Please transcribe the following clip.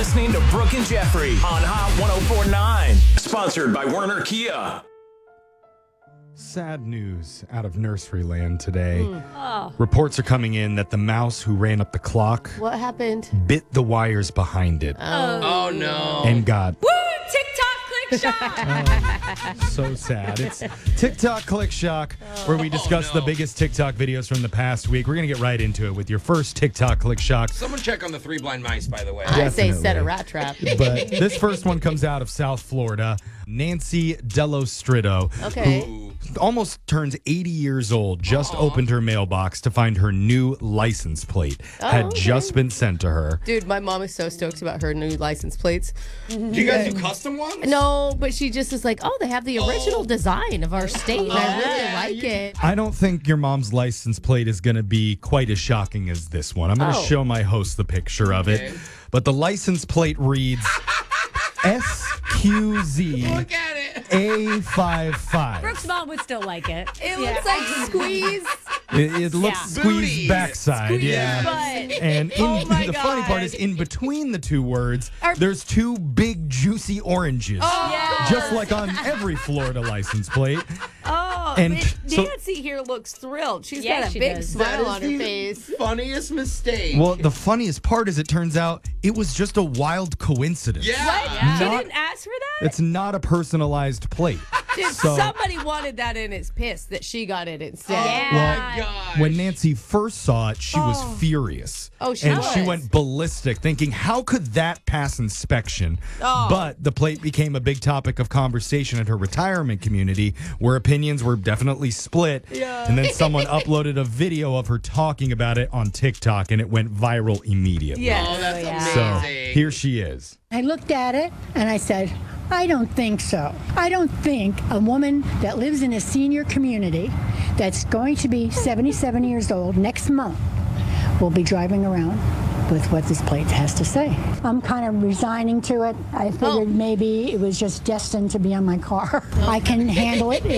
listening to Brooke and Jeffrey on Hot 104.9. Sponsored by Werner Kia. Sad news out of nursery land today. Reports are coming in that the mouse who ran up the clock What happened? bit the wires behind it Oh, no. and got Woo! TikTok click shock. so sad. It's TikTok Click Shock, where we discuss the biggest TikTok videos from the past week. We're going to get right into it with your first TikTok Click Shock. Someone check on the three blind mice, by the way. I say Definitely. set a rat trap. But this first one comes out of South Florida. Nancy Delostritto, Okay. who almost turns 80 years old, just opened her mailbox to find her new license plate had just been sent to her. Dude, my mom is so stoked about her new license plates. Do you guys do custom ones? No, but she just is like, oh, they have the original design of our state, and I really like it. I don't think your mom's license plate is going to be quite as shocking as this one. I'm going to show my host the picture of it. But the license plate reads SQZ Look at it. A55. Brooke's mom would still like it. It looks like squeeze. It looks Yeah. squeezed Booty. backside, Squeeze yeah. butt. And Oh my the funny part God. is, in between the two words, Are- there's two big juicy oranges, just like on every Florida license plate. Oh, And but so- Nancy here looks thrilled. She's Yeah, got a she big does. smile That on is her the face. funniest mistake. Well, the funniest part is, it turns out it was just a wild coincidence. yeah. She Not- didn't ask for that? It's not a personalized plate. Dude, so- somebody wanted that and is pissed that she got it instead. Yeah. My gosh. When Nancy first saw it, she was furious. Oh, she And she was. went ballistic, thinking, how could that pass inspection? But the plate became a big topic of conversation at her retirement community, where opinions were definitely split. And then someone uploaded a video of her talking about it on TikTok, and it went viral immediately. Yeah. Oh, that's So amazing. here she is. I looked at it and I said, I don't think so. I don't think a woman that lives in a senior community that's going to be 77 years old next month will be driving around with what this plate has to say. I'm kind of resigning to it. I figured maybe it was just destined to be on my car. I can handle it.